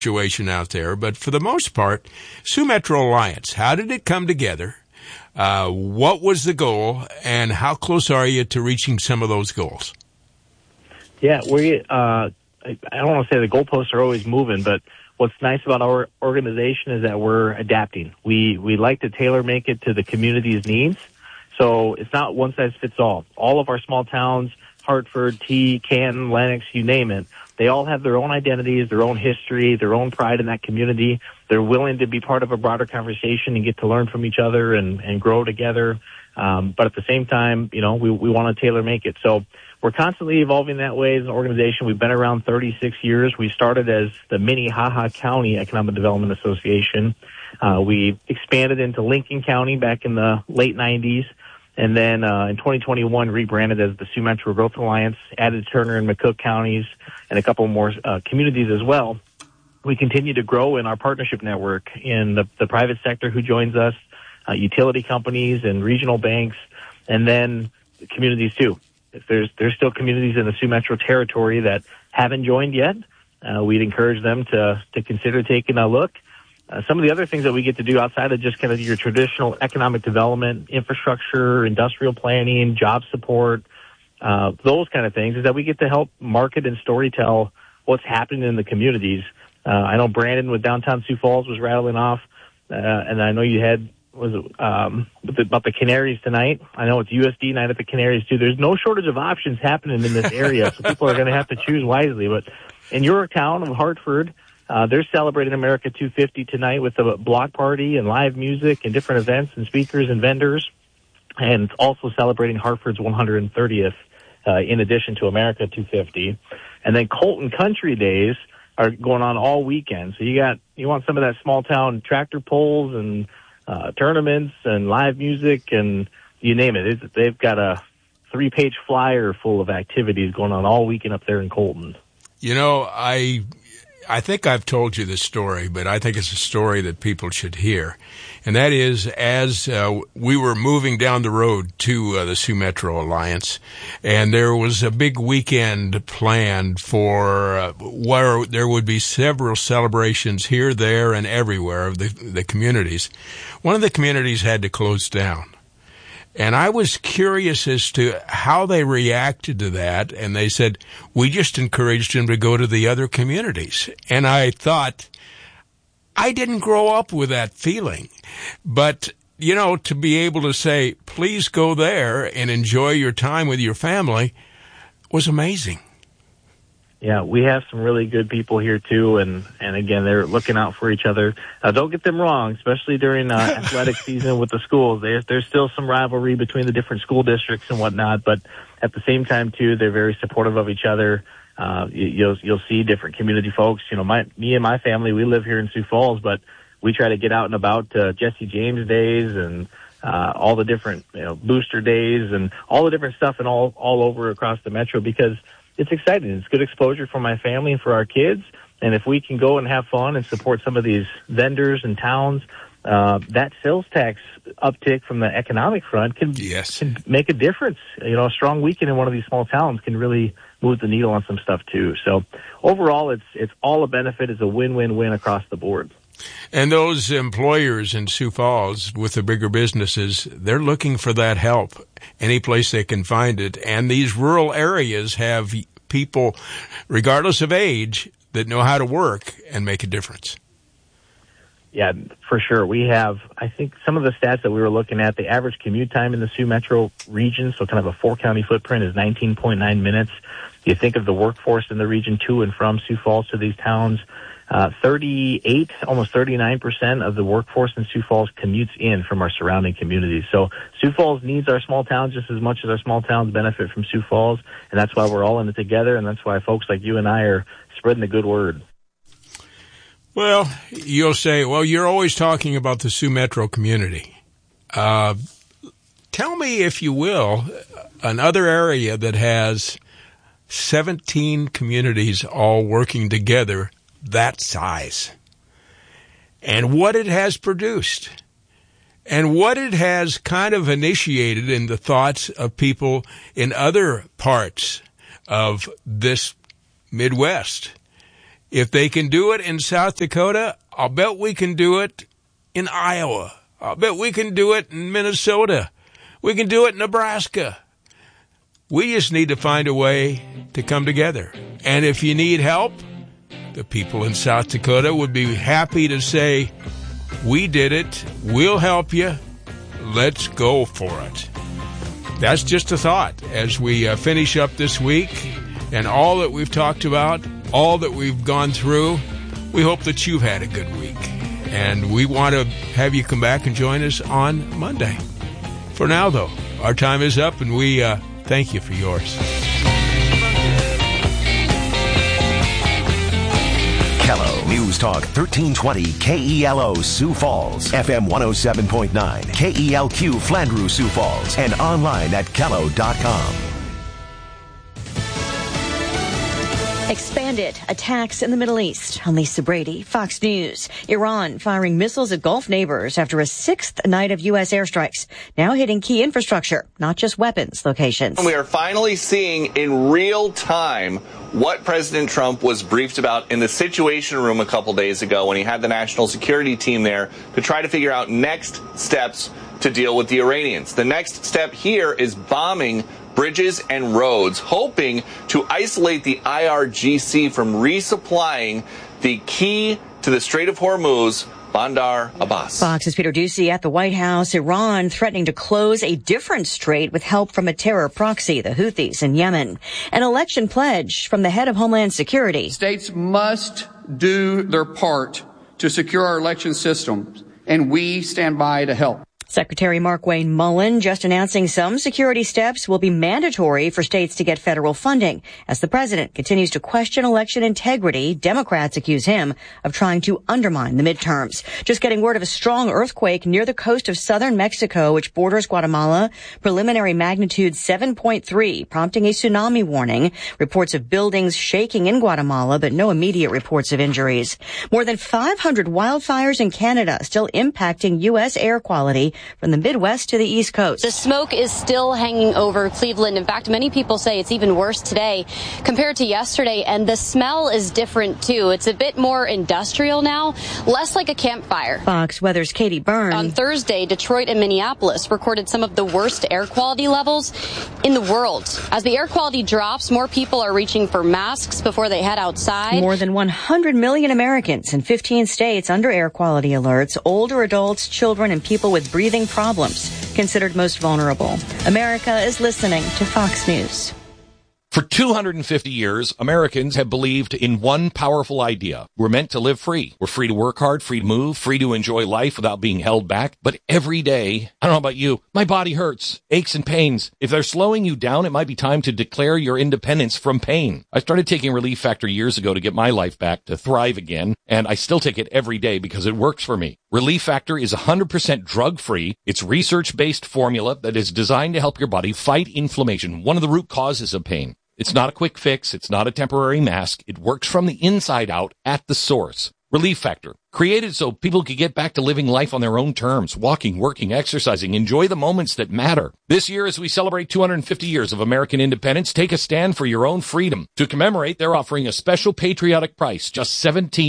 situation out there, but for the most part, Sioux Metro Alliance, how did it come together? What was the goal, and how close are you to reaching some of those goals? Yeah, I don't want to say the goalposts are always moving, but what's nice about our organization is that we're adapting. We like to tailor make it to the community's needs. So it's not one size fits all. All of our small towns, Hartford, T, Canton, Lenox, you name it, they all have their own identities, their own history, their own pride in that community. They're willing to be part of a broader conversation and get to learn from each other and grow together. But at the same time, we want to tailor make it. So we're constantly evolving that way as an organization. We've been around 36 years. We started as the Minnehaha County Economic Development Association. We expanded into Lincoln County back in the late 90s. And then in 2021, rebranded as the Sioux Metro Growth Alliance, added Turner and McCook counties and a couple more communities as well. We continue to grow in our partnership network in the private sector who joins us, utility companies and regional banks, and then communities too. If there's still communities in the Sioux Metro territory that haven't joined yet, we'd encourage them to consider taking a look. Some of the other things that we get to do outside of just kind of your traditional economic development, infrastructure, industrial planning, job support, those kind of things, is that we get to help market and storytell what's happening in the communities. I know Brandon with downtown Sioux Falls was rattling off, and I know you had about the Canaries tonight. I know it's USD night at the Canaries too. There's no shortage of options happening in this area, so people are going to have to choose wisely. But in your town of Hartford, they're celebrating America 250 tonight with a block party and live music and different events and speakers and vendors, and also celebrating Hartford's 130th in addition to America 250. And then Colton Country Days are going on all weekend. So you want some of that small town tractor pulls and tournaments and live music and you name it. They've got a 3-page flyer full of activities going on all weekend up there in Colton. I think I've told you this story, but I think it's a story that people should hear. And that is, as we were moving down the road to the Sioux Metro Alliance, and there was a big weekend planned for where there would be several celebrations here, there, and everywhere of the communities. One of the communities had to close down. And I was curious as to how they reacted to that, and they said, we just encouraged them to go to the other communities. And I thought, I didn't grow up with that feeling. But, to be able to say, please go there and enjoy your time with your family was amazing. Yeah, we have some really good people here too, and again, they're looking out for each other. Don't get them wrong, especially during athletic season with the schools. There's still some rivalry between the different school districts and whatnot, but at the same time too, they're very supportive of each other. You'll see different community folks. Me and my family, we live here in Sioux Falls, but we try to get out and about Jesse James days and all the different booster days and all the different stuff and all over across the metro, because it's exciting. It's good exposure for my family and for our kids. And if we can go and have fun and support some of these vendors and towns, that sales tax uptick from the economic front can make a difference. A strong weekend in one of these small towns can really move the needle on some stuff too. So overall, it's all a benefit. It's a win-win-win across the board. And those employers in Sioux Falls with the bigger businesses, they're looking for that help any place they can find it. And these rural areas have people, regardless of age, that know how to work and make a difference. Yeah, for sure. We have, I think, some of the stats that we were looking at, the average commute time in the Sioux Metro region, so kind of a 4-county footprint, is 19.9 minutes. You think of the workforce in the region to and from Sioux Falls to these towns, 38, almost 39% of the workforce in Sioux Falls commutes in from our surrounding communities. So Sioux Falls needs our small towns just as much as our small towns benefit from Sioux Falls, and that's why we're all in it together, and that's why folks like you and I are spreading the good word. Well, you'll say, well, you're always talking about the Sioux Metro community. Tell me, if you will, another area that has 17 communities all working together that size, and what it has produced, and what it has kind of initiated in the thoughts of people in other parts of this Midwest. If they can do it in South Dakota, I'll bet we can do it in Iowa. I'll bet we can do it in Minnesota. We can do it in Nebraska. We just need to find a way to come together. And if you need help, the people in South Dakota would be happy to say, we did it. We'll help you. Let's go for it. That's just a thought as we finish up this week and all that we've talked about, all that we've gone through. We hope that you've had a good week. And we want to have you come back and join us on Monday. For now, though, our time is up, and we thank you for yours. KELO News Talk 1320 KELO Sioux Falls, FM 107.9, KELQ Flandreau Sioux Falls, and online at KELO.com. Expanded attacks in the Middle East. I'm Lisa Brady, Fox News. Iran firing missiles at Gulf neighbors after a sixth night of U.S. airstrikes, now hitting key infrastructure, not just weapons locations. We are finally seeing in real time what President Trump was briefed about in the Situation Room a couple days ago when he had the national security team there to try to figure out next steps to deal with the Iranians. The next step here is bombing bridges and roads, hoping to isolate the IRGC from resupplying the key to the Strait of Hormuz, Bandar Abbas. Fox's Peter Doocy at the White House. Iran threatening to close a different strait with help from a terror proxy, the Houthis in Yemen. An election pledge from the head of Homeland Security. States must do their part to secure our election systems, and we stand by to help. Secretary Markwayne Mullin just announcing some security steps will be mandatory for states to get federal funding. As the president continues to question election integrity, Democrats accuse him of trying to undermine the midterms. Just getting word of a strong earthquake near the coast of southern Mexico, which borders Guatemala. Preliminary magnitude 7.3, prompting a tsunami warning. Reports of buildings shaking in Guatemala, but no immediate reports of injuries. More than 500 wildfires in Canada still impacting U.S. air quality from the Midwest to the East Coast. The smoke is still hanging over Cleveland. In fact, many people say it's even worse today compared to yesterday, and the smell is different, too. It's a bit more industrial now, less like a campfire. Fox Weather's Katie Byrne. On Thursday, Detroit and Minneapolis recorded some of the worst air quality levels in the world. As the air quality drops, more people are reaching for masks before they head outside. More than 100 million Americans in 15 states under air quality alerts. Older adults, children, and people with breathing problems considered most vulnerable. America is listening to Fox News. For 250 years, Americans have believed in one powerful idea. We're meant to live free. We're free to work hard, free to move, free to enjoy life without being held back. But every day, I don't know about you, my body hurts, aches and pains. If they're slowing you down, it might be time to declare your independence from pain. I started taking Relief Factor years ago to get my life back, to thrive again, and I still take it every day because it works for me. Relief Factor is 100% drug-free. It's research-based formula that is designed to help your body fight inflammation, one of the root causes of pain. It's not a quick fix. It's not a temporary mask. It works from the inside out at the source. Relief Factor, created so people could get back to living life on their own terms, walking, working, exercising, enjoy the moments that matter. This year, as we celebrate 250 years of American independence, take a stand for your own freedom. To commemorate, they're offering a special patriotic price, just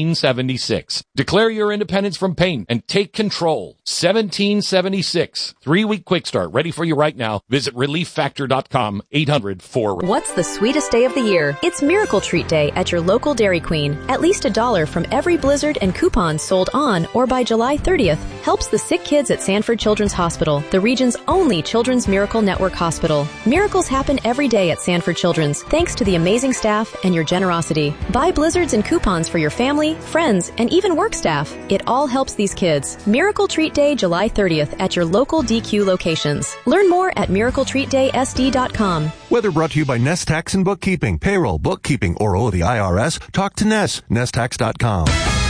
$17.76. Declare your independence from pain and take control. $17.76. 3-week quick start, ready for you right now. Visit ReliefFactor.com, 800-4. What's the sweetest day of the year? It's Miracle Treat Day at your local Dairy Queen. At least $1 from every Blizzard and coupons sold on or by July 30th helps the sick kids at Sanford Children's Hospital, the region's only Children's Miracle Network hospital. Miracles happen every day at Sanford Children's thanks to the amazing staff and your generosity. Buy Blizzards and coupons for your family, friends, and even work staff. It all helps these kids. Miracle Treat Day, July 30th at your local DQ locations. Learn more at miracletreatdaysd.com. Weather brought to you by Nest Tax and Bookkeeping. Payroll, bookkeeping, or owe the IRS? Talk to Ness. nesttax.com.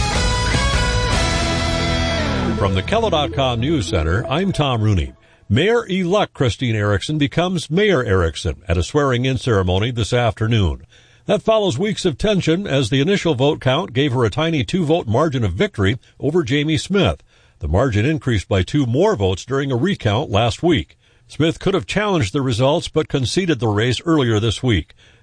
From the KELO.com News Center, I'm Tom Rooney. Mayor-elect Christine Erickson becomes Mayor Erickson at a swearing-in ceremony this afternoon. That follows weeks of tension as the initial vote count gave her a tiny 2-vote margin of victory over Jamie Smith. The margin increased by 2 more votes during a recount last week. Smith could have challenged the results but conceded the race earlier this week.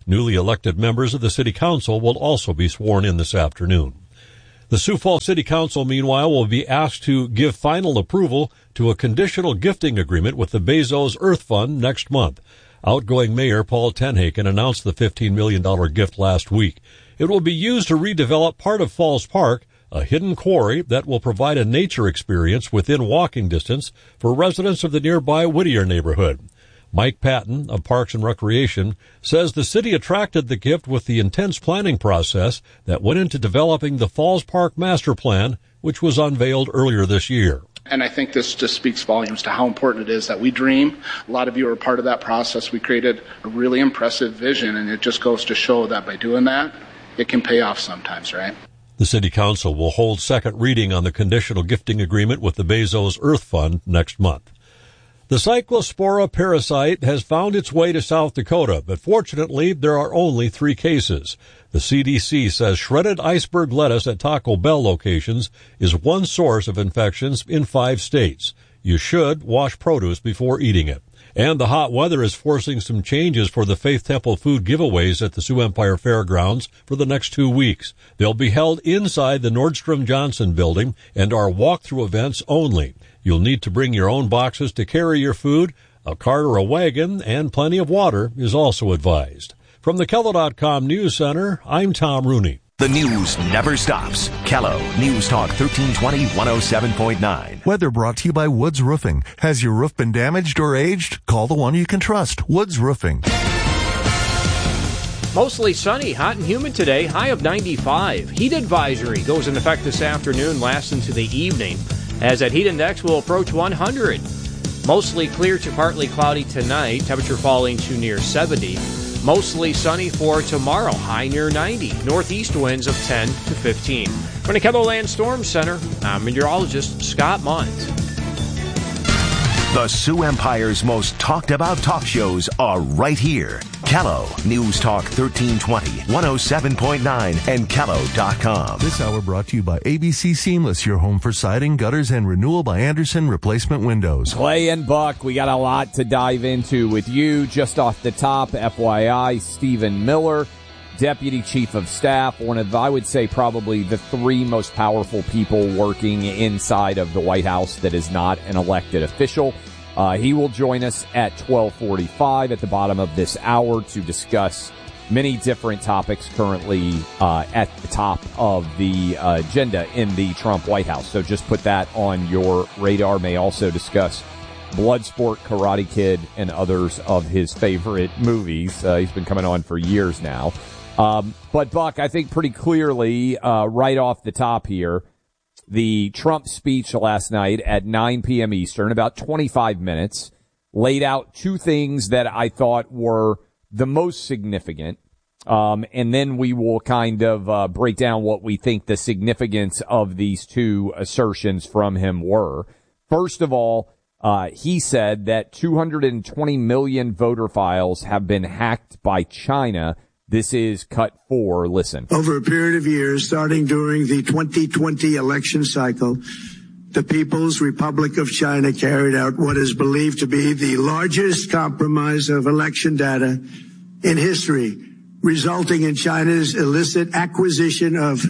Newly elected members of the City Council will also be sworn in this afternoon. The Sioux Falls City Council, meanwhile, will be asked to give final approval to a conditional gifting agreement with the Bezos Earth Fund next month. Outgoing Mayor Paul Tenhaken announced the $15 million gift last week. It will be used to redevelop part of Falls Park, a hidden quarry that will provide a nature experience within walking distance for residents of the nearby Whittier neighborhood. Mike Patton of Parks and Recreation says the city attracted the gift with the intense planning process that went into developing the Falls Park Master Plan, which was unveiled earlier this year. And I think this just speaks volumes to how important it is that we dream. A lot of you are part of that process. We created a really impressive vision, and it just goes to show that by doing that, it can pay off sometimes, right? The City Council will hold second reading on the conditional gifting agreement with the Bezos Earth Fund next month. The Cyclospora parasite has found its way to South Dakota, but fortunately there are only 3 cases. The CDC says shredded iceberg lettuce at Taco Bell locations is one source of infections in 5 states. You should wash produce before eating it. And the hot weather is forcing some changes for the Faith Temple food giveaways at the Sioux Empire Fairgrounds for the next 2 weeks. They'll be held inside the Nordstrom Johnson building and are walk-through events only. You'll need to bring your own boxes to carry your food. A cart or a wagon and plenty of water is also advised. From the Kello.com News Center, I'm Tom Rooney. The news never stops. Kello News Talk 1320 107.9. Weather brought to you by Woods Roofing. Has your roof been damaged or aged? Call the one you can trust, Woods Roofing. Mostly sunny, hot and humid today, high of 95. Heat advisory goes into effect this afternoon, lasts into the evening, as that heat index will approach 100. Mostly clear to partly cloudy tonight, temperature falling to near 70. Mostly sunny for tomorrow, high near 90. Northeast winds of 10 to 15. From the KELOLAND Storm Center, I'm meteorologist Scott Mundt. The Sioux Empire's most talked about talk shows are right here. Kello News Talk 1320, 107.9, and Kello.com. This hour brought to you by ABC Seamless, your home for siding, gutters, and renewal by Anderson Replacement Windows. Clay and Buck, we got a lot to dive into with you. Just off the top, FYI, Stephen Miller, Deputy Chief of Staff, one of, I would say, probably the 3 most powerful people working inside of the White House that is not an elected official. He will join us at 12:45 at the bottom of this hour to discuss many different topics currently at the top of the agenda in the Trump White House. So just put that on your radar. May also discuss Bloodsport, Karate Kid, and others of his favorite movies. He's been coming on for years now. But Buck, I think pretty clearly, right off the top here, the Trump speech last night at 9 p.m. Eastern, about 25 minutes, laid out 2 things that I thought were the most significant. And then we will kind of break down what we think the significance of these 2 assertions from him were. First of all, he said that 220 million voter files have been hacked by China. This is cut 4. Listen. Over a period of years, starting during the 2020 election cycle, the People's Republic of China carried out what is believed to be the largest compromise of election data in history, resulting in China's illicit acquisition of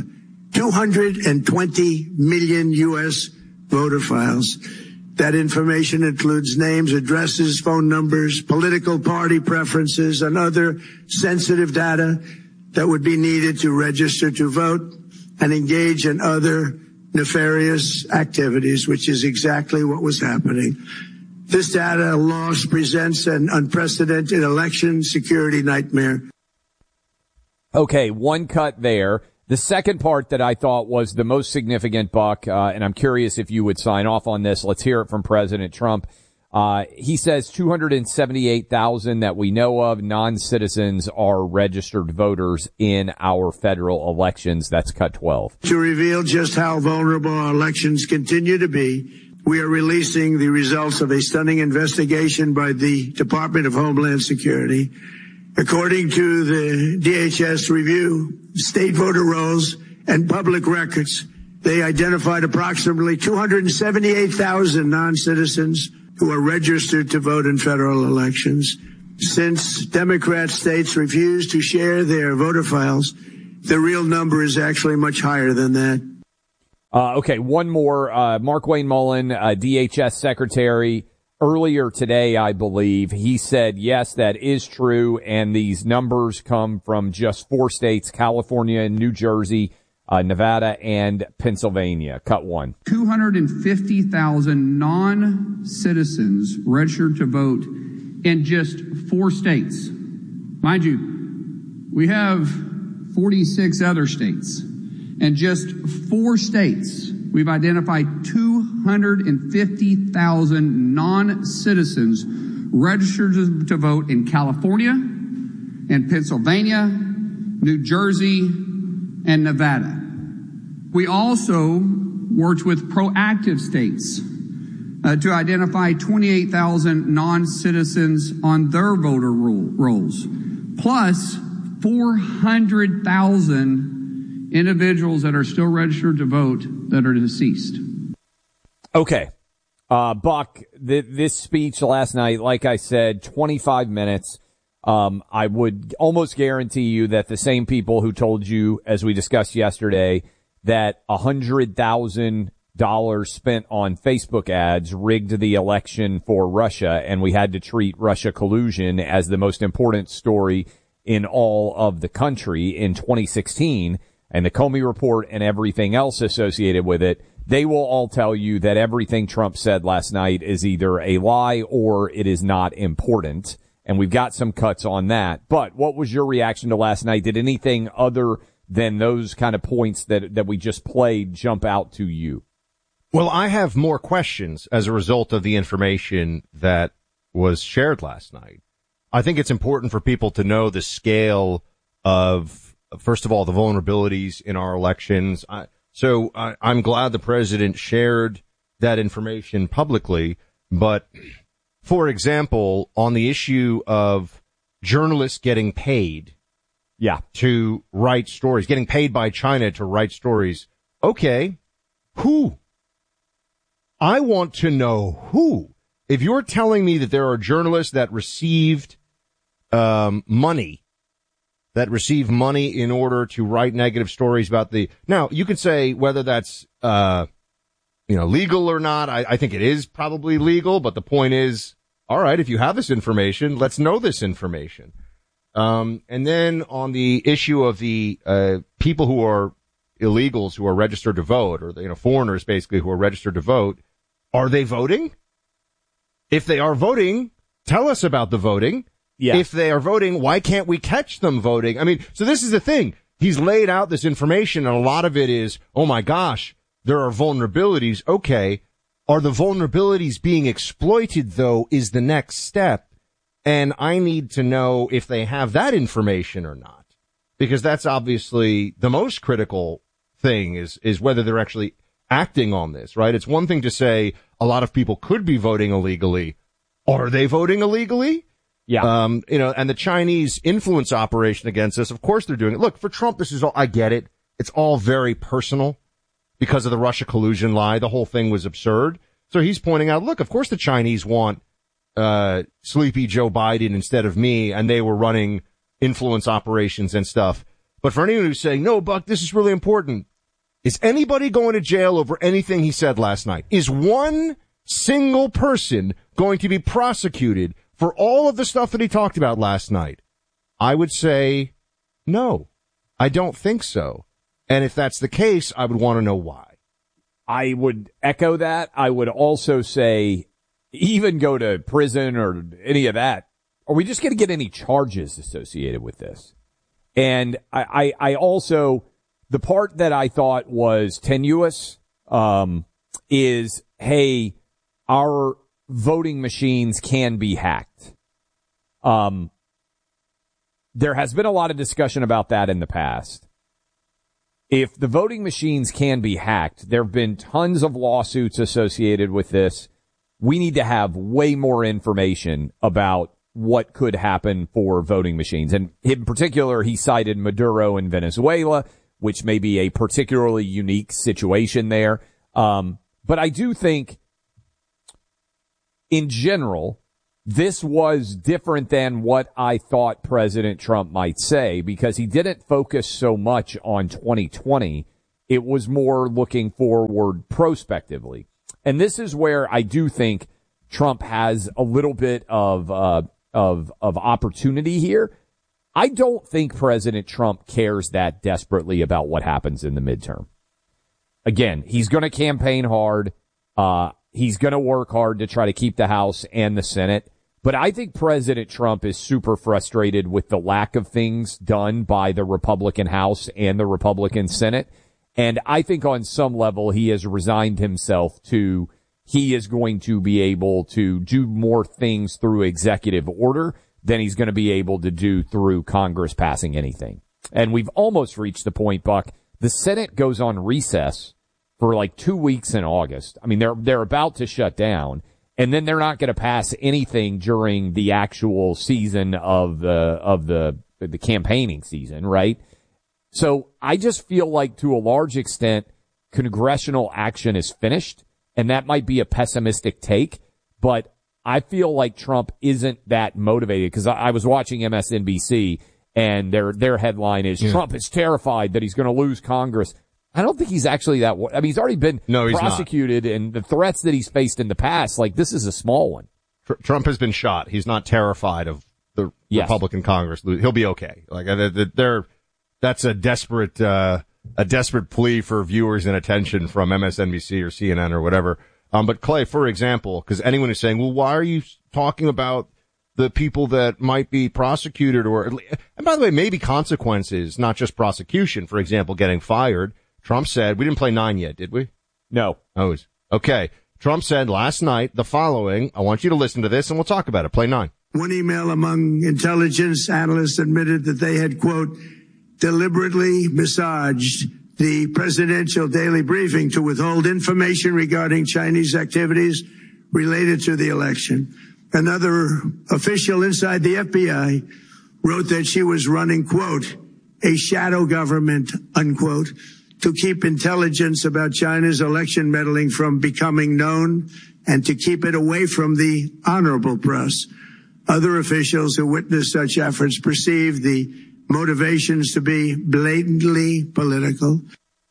220 million U.S. voter files. That information includes names, addresses, phone numbers, political party preferences, and other sensitive data that would be needed to register to vote and engage in other nefarious activities, which is exactly what was happening. This data loss presents an unprecedented election security nightmare. Okay, one cut there. The second part that I thought was the most significant, Buck, and I'm curious if you would sign off on this. Let's hear it from President Trump. He says 278,000 that we know of non-citizens are registered voters in our federal elections. That's cut 12. To reveal just how vulnerable our elections continue to be, we are releasing the results of a stunning investigation by the Department of Homeland Security. According to the DHS review, state voter rolls and public records, they identified approximately 278,000 non-citizens who are registered to vote in federal elections. Since Democrat states refuse to share their voter files, the real number is actually much higher than that. Okay, one more. Markwayne Mullin, DHS secretary, earlier today, I believe, he said, yes, that is true, and these numbers come from just 4 states, California, New Jersey, Nevada, and Pennsylvania. Cut one. 250,000 non-citizens registered to vote in just 4 states. Mind you, we have 46 other states. In just 4 states, we've identified 250,000 non-citizens registered to vote in California, in Pennsylvania, New Jersey, and Nevada. We also worked with proactive states to identify 28,000 non-citizens on their voter rolls, plus 400,000 individuals that are still registered to vote that are deceased. Okay. Buck, this speech last night, like I said, 25 minutes. I would almost guarantee you that the same people who told you, as we discussed yesterday, that $100,000 spent on Facebook ads rigged the election for Russia, and we had to treat Russia collusion as the most important story in all of the country in 2016, and the Comey report and everything else associated with it, they will all tell you that everything Trump said last night is either a lie or it is not important. And we've got some cuts on that. But what was your reaction to last night? Did anything other than those kind of points that we just played jump out to you? Well, I have more questions as a result of the information that was shared last night. I think it's important for people to know the scale of, first of all, the vulnerabilities in our elections. So I'm glad the president shared that information publicly. But, for example, on the issue of journalists getting paid to write stories, getting paid by China to write stories, okay, who? I want to know who. If you're telling me that there are journalists that received money in order to write negative stories about now you could say whether that's, legal or not. I think it is probably legal, but the point is, all right, if you have this information, let's know this information. And then on the issue of the, people who are illegals who are registered to vote, or, foreigners basically who are registered to vote, are they voting? If they are voting, tell us about the voting. Yeah. If they are voting, why can't we catch them voting? I mean, so this is the thing. He's laid out this information, and a lot of it is, oh my gosh, there are vulnerabilities. Okay. Are the vulnerabilities being exploited, though, is the next step. And I need to know if they have that information or not, because that's obviously the most critical thing is whether they're actually acting on this, right? It's one thing to say a lot of people could be voting illegally. Are they voting illegally? Yeah. And the Chinese influence operation against us, of course they're doing it. Look, for Trump, this is all, I get it. It's all very personal because of the Russia collusion lie. The whole thing was absurd. So he's pointing out, look, of course the Chinese want, sleepy Joe Biden instead of me, and they were running influence operations and stuff. But for anyone who's saying, no, Buck, this is really important. Is anybody going to jail over anything he said last night? Is one single person going to be prosecuted for all of the stuff that he talked about last night? I would say no. I don't think so. And if that's the case, I would want to know why. I would echo that. I would also say even go to prison or any of that. Are we just going to get any charges associated with this? And I also, the part that I thought was tenuous, is, hey, our voting machines can be hacked. There has been a lot of discussion about that in the past. If the voting machines can be hacked, there have been tons of lawsuits associated with this. We need to have way more information about what could happen for voting machines. And in particular, he cited Maduro in Venezuela, which may be a particularly unique situation there. But I do think, in general, this was different than what I thought President Trump might say, because he didn't focus so much on 2020. It was more looking forward prospectively. And this is where I do think Trump has a little bit of opportunity here. I don't think President Trump cares that desperately about what happens in the midterm. Again, he's going to campaign hard. He's going to work hard to try to keep the House and the Senate. But I think President Trump is super frustrated with the lack of things done by the Republican House and the Republican Senate. And I think on some level he has resigned himself to he is going to be able to do more things through executive order than he's going to be able to do through Congress passing anything. And we've almost reached the point, Buck. The Senate goes on recess for like 2 weeks in August. I mean, they're about to shut down, and then they're not going to pass anything during the actual season of the campaigning season, right? So I just feel like to a large extent, congressional action is finished, and that might be a pessimistic take, but I feel like Trump isn't that motivated, because I was watching MSNBC, and their headline is Trump is terrified that he's going to lose Congress. I don't think he's actually that. I mean, he's already been prosecuted, and the threats that he's faced in the past, like, this is a small one. Trump has been shot. He's not terrified of the Republican Congress. He'll be okay. Like, that's a desperate plea for viewers and attention from MSNBC or CNN or whatever. But Clay, for example, because anyone is saying, well, why are you talking about the people that might be prosecuted, and by the way, maybe consequences, not just prosecution, for example, getting fired. Trump said, we didn't play 9 yet, did we? No. Oh, okay. Trump said last night the following. I want you to listen to this and we'll talk about it. Play 9. One email among intelligence analysts admitted that they had, quote, deliberately massaged the presidential daily briefing to withhold information regarding Chinese activities related to the election. Another official inside the FBI wrote that she was running, quote, a shadow government, unquote, to keep intelligence about China's election meddling from becoming known and to keep it away from the honorable press. Other officials who witnessed such efforts perceived the motivations to be blatantly political.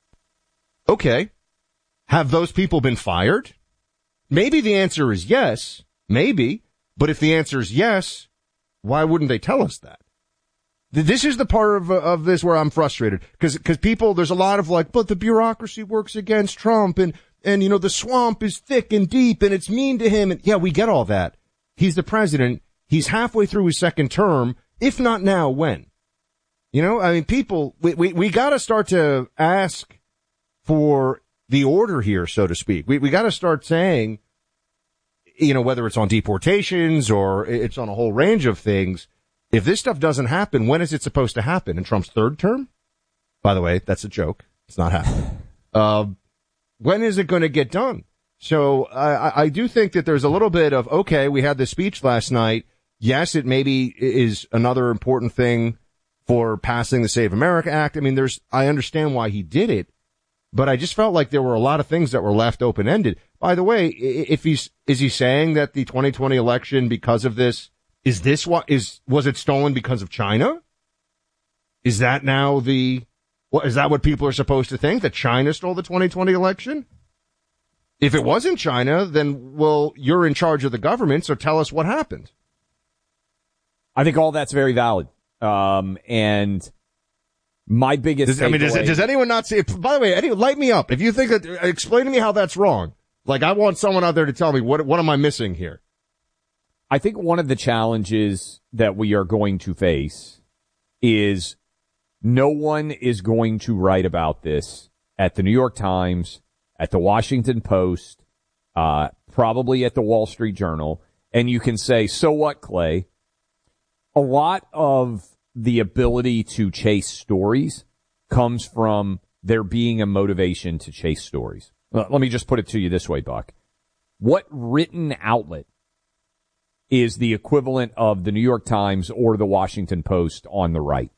Okay. Have those people been fired? Maybe the answer is yes. Maybe. But if the answer is yes, why wouldn't they tell us that? This is the part of this where I'm frustrated. Cause people, there's a lot of like, but the bureaucracy works against Trump and, you know, the swamp is thick and deep and it's mean to him. And yeah, we get all that. He's the president. He's halfway through his second term. If not now, when? You know, I mean, people, we gotta start to ask for the order here, so to speak. We gotta start saying, you know, whether it's on deportations or it's on a whole range of things, if this stuff doesn't happen, when is it supposed to happen? In Trump's third term? By the way, that's a joke. It's not happening. When is it going to get done? So I do think that there's a little bit of, okay, we had this speech last night. Yes, it maybe is another important thing for passing the Save America Act. I mean, I understand why he did it, but I just felt like there were a lot of things that were left open-ended. By the way, is he saying that the 2020 election, because of this, was it stolen because of China? Is that now is that what people are supposed to think, that China stole the 2020 election? If it wasn't China, then, well, you're in charge of the government, so tell us what happened. I think all that's very valid. And my biggest does anyone not see it? By the way, light me up. If you think that, explain to me how that's wrong. Like, I want someone out there to tell me what am I missing here? I think one of the challenges that we are going to face is no one is going to write about this at the New York Times, at the Washington Post, probably at the Wall Street Journal. And you can say, so what, Clay? A lot of the ability to chase stories comes from there being a motivation to chase stories. Let me just put it to you this way, Buck. What written outlet is the equivalent of the New York Times or the Washington Post on the right?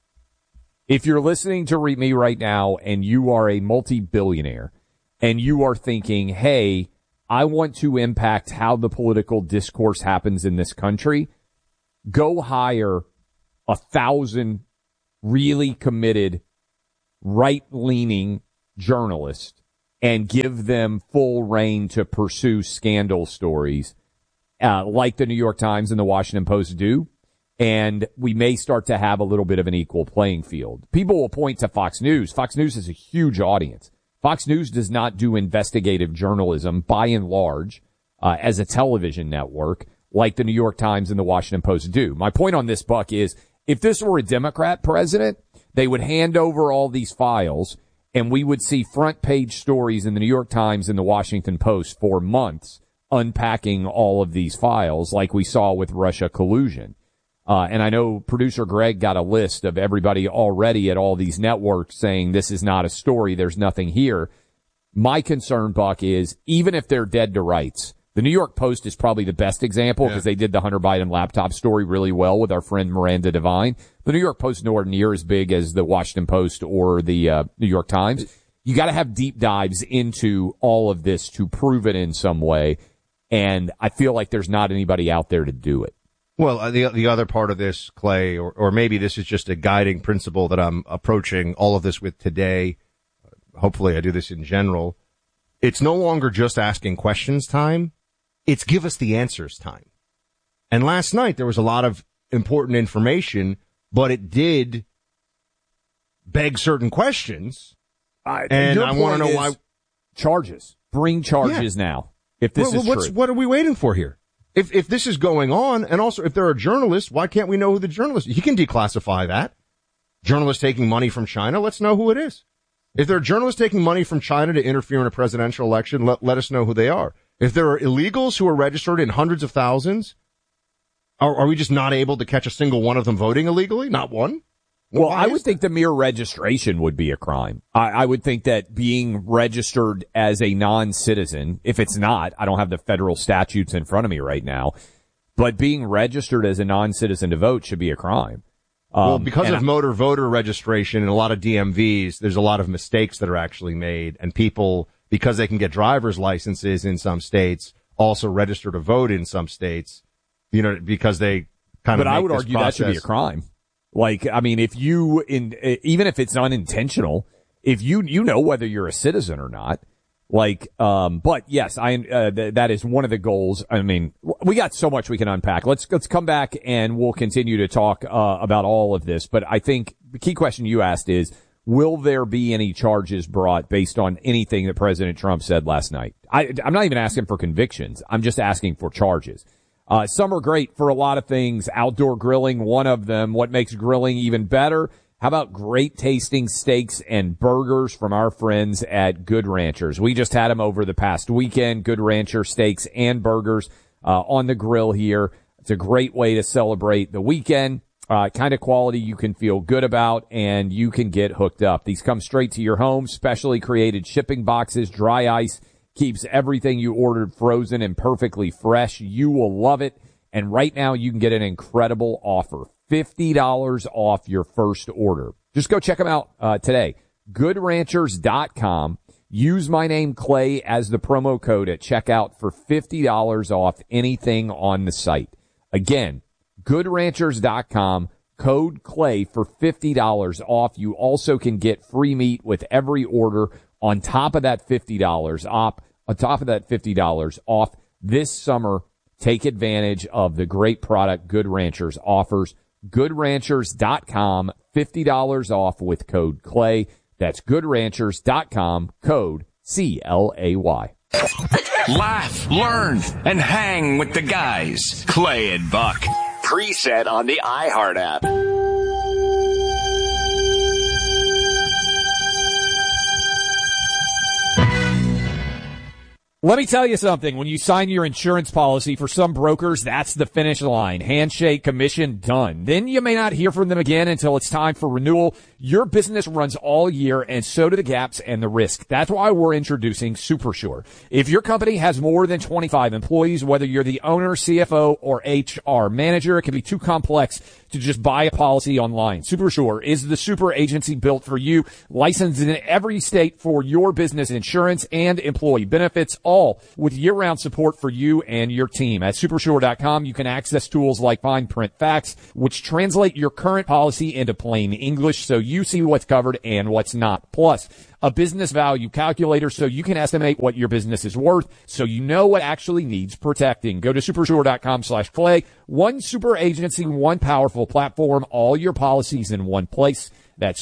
If you're listening to me right now and you are a multi-billionaire and you are thinking, hey, I want to impact how the political discourse happens in this country, go hire 1,000 really committed right-leaning journalists and give them full reign to pursue scandal stories like the New York Times and the Washington Post do. And we may start to have a little bit of an equal playing field. People will point to Fox News. Fox News is a huge audience. Fox News does not do investigative journalism by and large as a television network like the New York Times and the Washington Post do. My point on this, Buck, is if this were a Democrat president, they would hand over all these files and we would see front page stories in the New York Times and the Washington Post for months unpacking all of these files like we saw with Russia collusion. And I know producer Greg got a list of everybody already at all these networks saying this is not a story, there's nothing here. My concern, Buck, is even if they're dead to rights, the New York Post is probably the best example because they did the Hunter Biden laptop story really well with our friend Miranda Devine. The New York Post nowhere near as big as the Washington Post or the New York Times. You got to have deep dives into all of this to prove it in some way. And I feel like there's not anybody out there to do it. Well, the other part of this, Clay, or maybe this is just a guiding principle that I'm approaching all of this with today. Hopefully I do this in general. It's no longer just asking questions time. It's give us the answers time. And last night there was a lot of important information, but it did beg certain questions. And I want to know why. Charges. Bring charges now. If this is true. What are we waiting for here? If this is going on, and also if there are journalists, why can't we know who the journalist is? He can declassify that. Journalists taking money from China, let's know who it is. If there are journalists taking money from China to interfere in a presidential election, let us know who they are. If there are illegals who are registered in hundreds of thousands, are we just not able to catch a single one of them voting illegally? Not one? Well, I would think the mere registration would be a crime. I would think that being registered as a non-citizen, if it's not, I don't have the federal statutes in front of me right now, but being registered as a non-citizen to vote should be a crime. Well, because of motor voter registration and a lot of DMVs, there's a lot of mistakes that are actually made, and people, because they can get driver's licenses in some states, also register to vote in some states, because they kind of. But I would argue that should be a crime. Like, I mean, if you, even if it's unintentional, if you know whether you're a citizen or not, but yes, that is one of the goals. I mean, we got so much we can unpack. Let's come back and we'll continue to talk, about all of this. But I think the key question you asked is, will there be any charges brought based on anything that President Trump said last night? I'm not even asking for convictions. I'm just asking for charges. Some are great for a lot of things. Outdoor grilling, one of them. What makes grilling even better? How about great tasting steaks and burgers from our friends at Good Ranchers? We just had them over the past weekend. Good Rancher steaks and burgers on the grill here. It's a great way to celebrate the weekend. Kind of quality you can feel good about, and you can get hooked up. These come straight to your home. Specially created shipping boxes, dry ice. Keeps everything you ordered frozen and perfectly fresh. You will love it. And right now you can get an incredible offer. $50 off your first order. Just go check them out today. GoodRanchers.com. Use my name Clay as the promo code at checkout for $50 off anything on the site. Again, GoodRanchers.com. Code Clay for $50 off. You also can get free meat with every order on top of that $50 off this summer. Take advantage of the great product Good Ranchers offers. GoodRanchers.com, $50 off with code Clay. That's GoodRanchers.com, code CLAY. Laugh, learn, and hang with the guys. Clay and Buck. Preset on the iHeart app. Let me tell you something. When you sign your insurance policy, for some brokers, that's the finish line. Handshake, commission, done. Then you may not hear from them again until it's time for renewal. Your business runs all year, and so do the gaps and the risk. That's why we're introducing SuperSure. If your company has more than 25 employees, whether you're the owner, CFO, or HR manager, it can be too complex to just buy a policy online. SuperSure is the super agency built for you, licensed in every state for your business insurance and employee benefits, all with year-round support for you and your team. At Supersure.com, you can access tools like fine print facts, which translate your current policy into plain English so you see what's covered and what's not. Plus, a business value calculator so you can estimate what your business is worth so you know what actually needs protecting. Go to Supersure.com/Clay. One super agency, one powerful platform, all your policies in one place. That's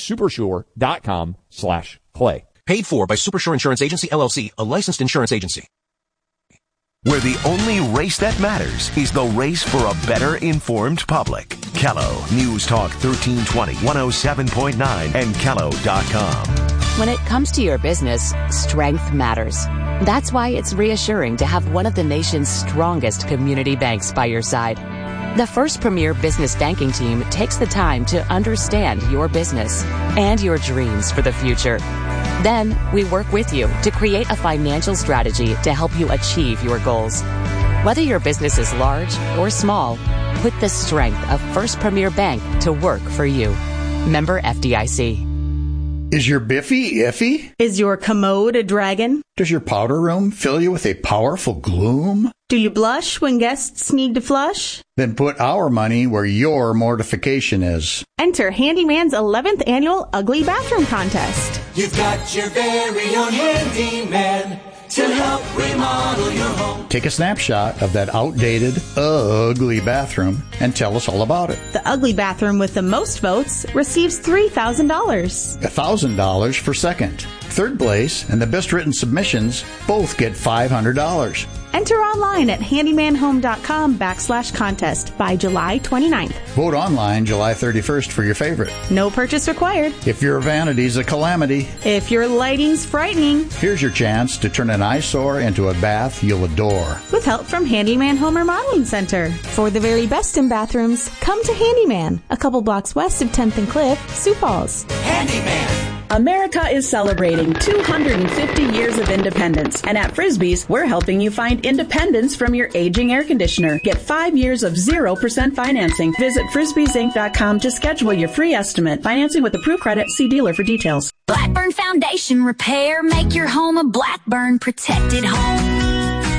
Supersure.com/Clay. Paid for by Supersure Insurance Agency, LLC, a licensed insurance agency. Where the only race that matters is the race for a better informed public. Kello News Talk 1320, 107.9, and Kello.com. When it comes to your business, strength matters. That's why it's reassuring to have one of the nation's strongest community banks by your side. The First Premier Business Banking Team takes the time to understand your business and your dreams for the future. Then, we work with you to create a financial strategy to help you achieve your goals. Whether your business is large or small, put the strength of First Premier Bank to work for you. Member FDIC. Is your Biffy iffy? Is your commode a dragon? Does your powder room fill you with a powerful gloom? Do you blush when guests need to flush? Then put our money where your mortification is. Enter Handyman's 11th annual Ugly Bathroom Contest. You've got your very own handyman to help remodel your home. Take a snapshot of that outdated, ugly bathroom and tell us all about it. The ugly bathroom with the most votes receives $3,000. $1,000 for second. Third place and the best written submissions both get $500. Enter online at handymanhome.com/contest by July 29th. Vote online July 31st for your favorite. No purchase required. If your vanity's a calamity. If your lighting's frightening. Here's your chance to turn an eyesore into a bath you'll adore. With help from Handyman Home Remodeling Center. For the very best in bathrooms, come to Handyman, a couple blocks west of 10th and Cliff, Sioux Falls. Handyman. America is celebrating 250 years of independence, and at Frisbee's, we're helping you find independence from your aging air conditioner. Get 5 years of 0% financing. Visit frisbeesinc.com to schedule your free estimate. Financing with approved credit. See dealer for details. Blackburn Foundation Repair. Make your home a Blackburn protected home.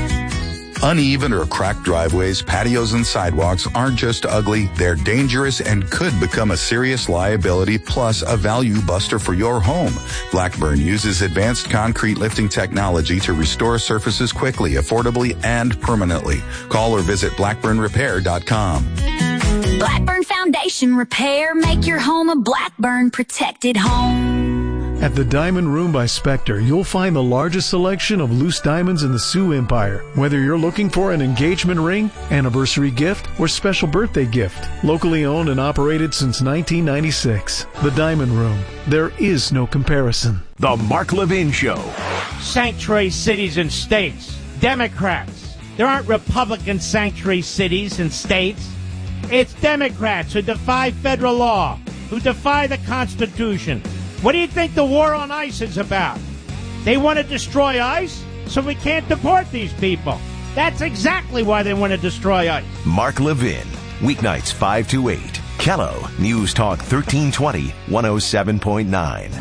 Uneven or cracked driveways, patios, and sidewalks aren't just ugly, they're dangerous and could become a serious liability plus a value buster for your home. Blackburn uses advanced concrete lifting technology to restore surfaces quickly, affordably, and permanently. Call or visit blackburnrepair.com. Blackburn Foundation Repair. Make your home a Blackburn protected home. At the Diamond Room by Spectre, you'll find the largest selection of loose diamonds in the Sioux Empire. Whether you're looking for an engagement ring, anniversary gift, or special birthday gift. Locally owned and operated since 1996. The Diamond Room. There is no comparison. The Mark Levin Show. Sanctuary cities and states. Democrats. There aren't Republican sanctuary cities and states. It's Democrats who defy federal law, who defy the Constitution. What do you think the war on ICE is about? They want to destroy ICE so we can't deport these people. That's exactly why they want to destroy ICE. Mark Levin, weeknights 5 to 8. Kello News Talk 1320, 107.9.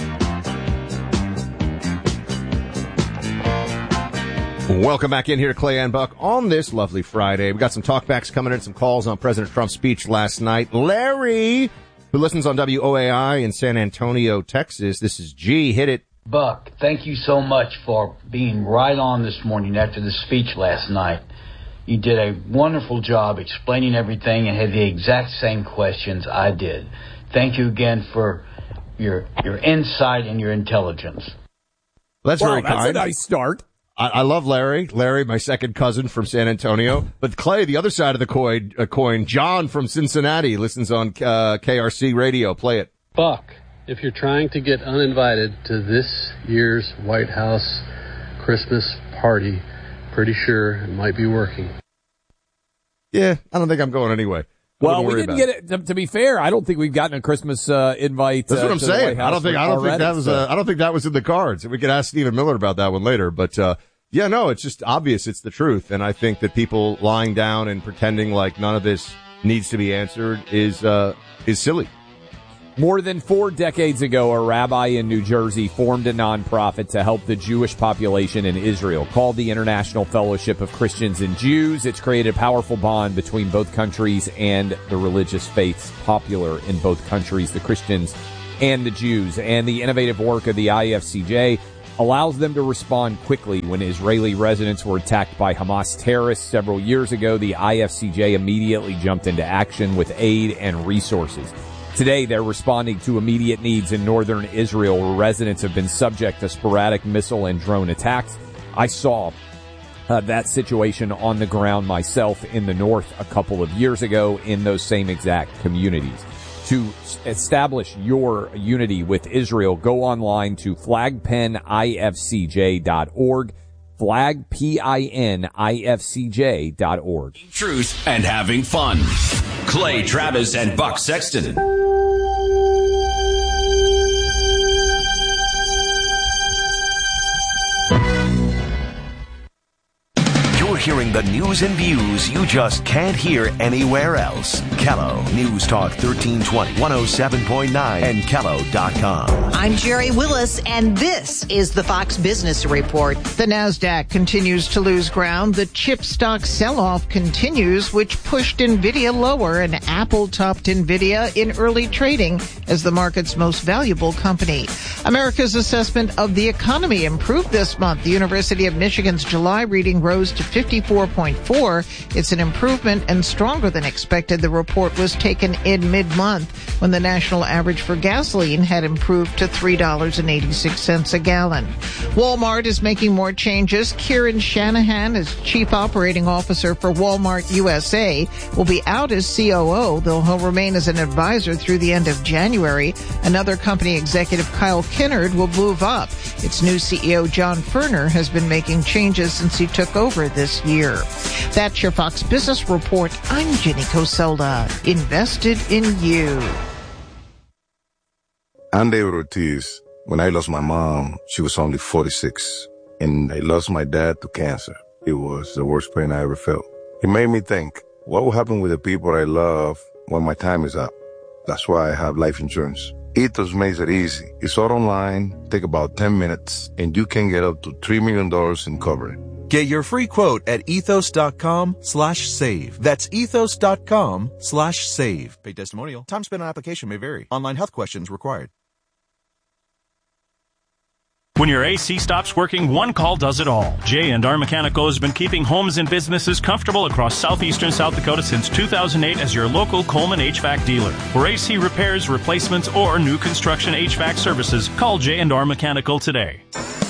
Welcome back in here to Clay and Buck on this lovely Friday. We got some talkbacks coming in, some calls on President Trump's speech last night. Larry, who listens on WOAI in San Antonio, Texas. This is G. Hit it. Buck, thank you so much for being right on this morning after the speech last night. You did a wonderful job explaining everything and had the exact same questions I did. Thank you again for your insight and your intelligence. That's very kind. That's a nice start. I love Larry. Larry, my second cousin from San Antonio. But Clay, the other side of the coin, John from Cincinnati listens on KRC radio. Play it. Buck, if you're trying to get uninvited to this year's White House Christmas party, pretty sure it might be working. Yeah, I don't think I'm going anyway. Well, we didn't get it. To be fair, I don't think we've gotten a Christmas invite. That's what I'm saying. I don't think that was in the cards. We could ask Stephen Miller about that one later. But yeah, no, it's just obvious. It's the truth, and I think that people lying down and pretending like none of this needs to be answered is silly. More than 4 decades ago, a rabbi in New Jersey formed a nonprofit to help the Jewish population in Israel called the International Fellowship of Christians and Jews. It's created a powerful bond between both countries and the religious faiths popular in both countries, the Christians and the Jews. And the innovative work of the IFCJ allows them to respond quickly. When Israeli residents were attacked by Hamas terrorists several years ago, the IFCJ immediately jumped into action with aid and resources. Today, they're responding to immediate needs in northern Israel, where residents have been subject to sporadic missile and drone attacks. I saw that situation on the ground myself in the north a couple of years ago in those same exact communities. To establish your unity with Israel, go online to flagpenifcj.org, flagpenifcj.org. Truth and having fun. Clay Travis and Buck Sexton. You're hearing the news and views you just can't hear anywhere else. Kello News Talk 1320, 107.9 and Kello.com. I'm Jerry Willis, and this is the Fox Business Report. The Nasdaq continues to lose ground. The chip stock sell-off continues, which pushed NVIDIA lower, and Apple topped NVIDIA in early trading as the market's most valuable company. America's assessment of the economy improved this month. The University of Michigan's July reading rose to 54.4. It's an improvement and stronger than expected. The report was taken in mid-month when the national average for gasoline had improved to $3.86 a gallon. Walmart is making more changes. Kieran Shanahan, as Chief Operating Officer for Walmart USA, will be out as COO, though he'll remain as an advisor through the end of January. Another company executive, Kyle Kinnard, will move up. Its new CEO, John Furner, has been making changes since he took over this year. That's your Fox Business Report. I'm Jenny Coselda. Invested in you. I'm David Ortiz. When I lost my mom, she was only 46. And I lost my dad to cancer. It was the worst pain I ever felt. It made me think, what will happen with the people I love when my time is up? That's why I have life insurance. Ethos makes it easy. It's all online, take about 10 minutes, and you can get up to $3 million in coverage. Get your free quote at ethos.com/save. That's ethos.com/save. Paid testimonial. Time spent on application may vary. Online health questions required. When your AC stops working, one call does it all. J&R Mechanical has been keeping homes and businesses comfortable across southeastern South Dakota since 2008 as your local Coleman HVAC dealer. For AC repairs, replacements, or new construction HVAC services, call J&R Mechanical today.